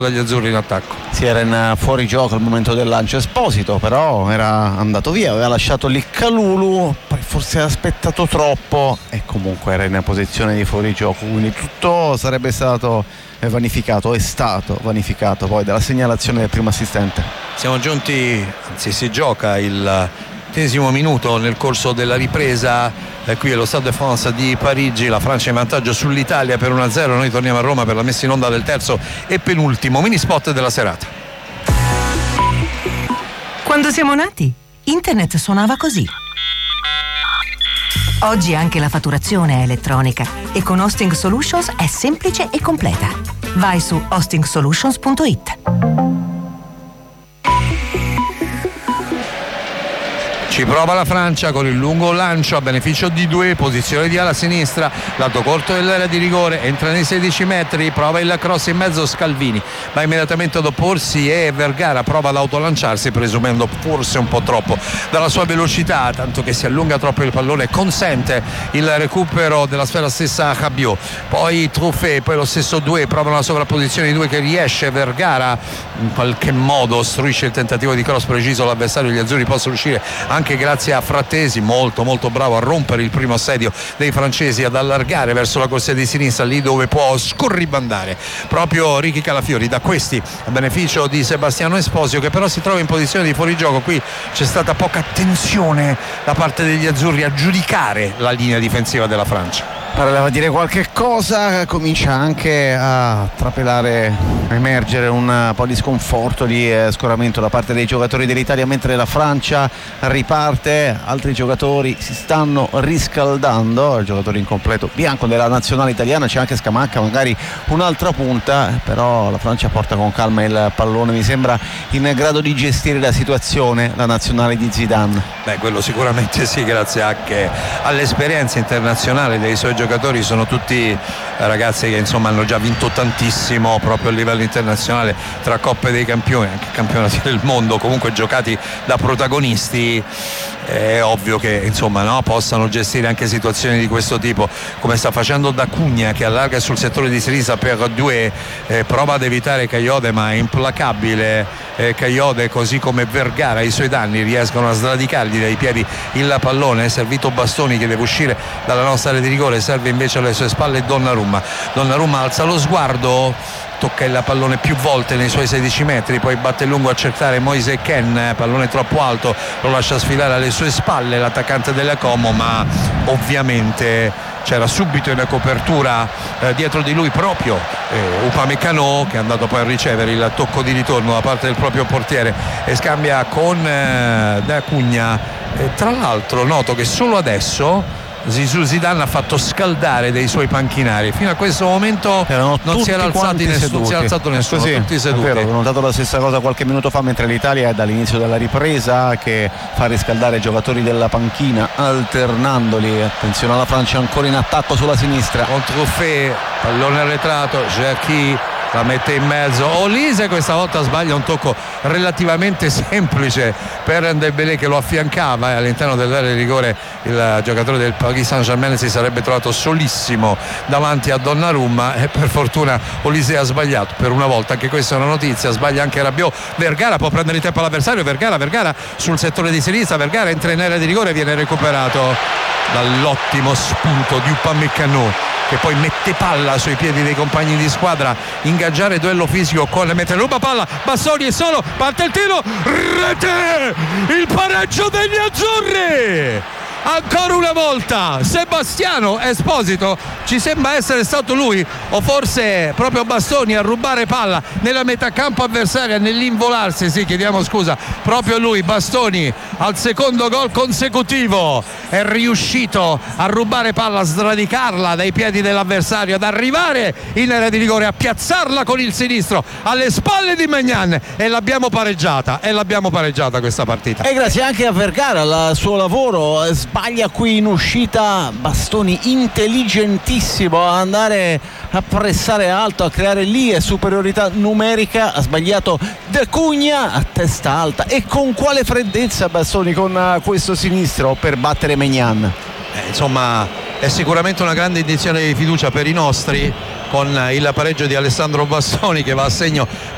dagli azzurri in attacco. Si era in fuorigioco al momento del lancio Esposito, però era andato via, aveva lasciato lì Kalulu, poi forse ha aspettato troppo e comunque era in posizione di fuorigioco, quindi tutto sarebbe stato vanificato, è stato vanificato poi dalla segnalazione del primo assistente. Siamo giunti, anzi si gioca il 20° minuto nel corso della ripresa qui allo Stade de France di Parigi. La Francia in vantaggio sull'Italia per 1-0. Noi torniamo a Roma per la messa in onda del terzo e penultimo mini spot della serata. Quando siamo nati, internet suonava così. Oggi anche la fatturazione è elettronica e con Hosting Solutions è semplice e completa. Vai su hostingsolutions.it. Ci prova la Francia con il lungo lancio a beneficio di due, posizione di ala sinistra, lato corto dell'area di rigore, entra nei 16 metri, prova il cross in mezzo, Scalvini va immediatamente ad opporsi e Vergara prova ad autolanciarsi presumendo forse un po' troppo dalla sua velocità, tanto che si allunga troppo il pallone, consente il recupero della sfera stessa a Rabiot, poi Truffet, poi lo stesso Doué, prova una sovrapposizione di due che riesce, Vergara in qualche modo ostruisce il tentativo di cross preciso, l'avversario, gli azzurri possono uscire anche grazie a Frattesi, molto bravo a rompere il primo assedio dei francesi, ad allargare verso la corsia di sinistra, lì dove può scorribandare proprio Ricky Calafiori. Da questi a beneficio di Sebastiano Esposito, che però si trova in posizione di fuorigioco. Qui c'è stata poca attenzione da parte degli azzurri a giudicare la linea difensiva della Francia. Pareva dire qualche cosa, comincia anche a trapelare, a emergere un po' di sconforto, di scoramento da parte dei giocatori dell'Italia, mentre la Francia riparte. Altri giocatori si stanno riscaldando, il giocatore incompleto bianco della nazionale italiana, c'è anche Scamacca, magari un'altra punta, però la Francia porta con calma il pallone, mi sembra in grado di gestire la situazione la nazionale di Zidane. Beh, quello sicuramente sì, grazie anche all'esperienza internazionale dei suoi giocatori, sono tutti ragazzi che insomma hanno già vinto tantissimo proprio a livello internazionale, tra Coppe dei Campioni, anche campionati del mondo, comunque giocati da protagonisti. È ovvio che insomma possano gestire anche situazioni di questo tipo, come sta facendo D'Acunha, che allarga sul settore di sinistra per Doué, prova ad evitare Kayode, ma è implacabile Kayode, così come Vergara ai suoi danni riescono a sradicargli dai piedi il pallone. È servito Bastoni che deve uscire dalla nostra area di rigore, serve invece alle sue spalle Donnarumma alza lo sguardo, tocca il pallone più volte nei suoi 16 metri, poi batte lungo a cercare Moise Kean, pallone troppo alto, lo lascia sfilare alle sue spalle l'attaccante della Como, ma ovviamente c'era subito in copertura dietro di lui proprio Upamecano, che è andato poi a ricevere il tocco di ritorno da parte del proprio portiere e scambia con D'Acunha. Tra l'altro noto che solo adesso Zidane ha fatto scaldare dei suoi panchinari, fino a questo momento non si era alzato nessuno, sì, tutti seduti. È vero, ho notato la stessa cosa qualche minuto fa, mentre l'Italia è dall'inizio della ripresa che fa riscaldare i giocatori della panchina alternandoli. Attenzione alla Francia ancora in attacco sulla sinistra con Truffet, pallone arretrato, Cherki la mette in mezzo, Olise questa volta sbaglia un tocco relativamente semplice per Dembélé che lo affiancava, e all'interno dell'area di rigore il giocatore del Paris Saint-Germain si sarebbe trovato solissimo davanti a Donnarumma, e per fortuna Olise ha sbagliato per una volta, anche questa è una notizia. Sbaglia anche Rabiot. Vergara può prendere il tempo all'avversario, Vergara sul settore di sinistra, Vergara entra in area di rigore e viene recuperato dall'ottimo spunto di Upamecano, che poi mette palla sui piedi dei compagni di squadra, ingaggiare duello fisico mentre ruba palla, Bastoni è solo, parte il tiro, rete, il pareggio degli azzurri. Ancora una volta Sebastiano Esposito, ci sembra essere stato lui o forse proprio Bastoni a rubare palla nella metà campo avversaria, nell'involarsi, sì, chiediamo scusa, proprio lui, Bastoni, al secondo gol consecutivo è riuscito a rubare palla, a sradicarla dai piedi dell'avversario, ad arrivare in area di rigore, a piazzarla con il sinistro alle spalle di Maignan, e l'abbiamo pareggiata questa partita. E grazie anche a Vergara, al suo lavoro. Sbaglia qui in uscita Bastoni, intelligentissimo a andare a pressare alto, a creare lì superiorità numerica. Ha sbagliato D'Acunha a testa alta, e con quale freddezza Bastoni con questo sinistro per battere Maignan. Insomma, è sicuramente una grande indizione di fiducia per i nostri, con il pareggio di Alessandro Bastoni che va a segno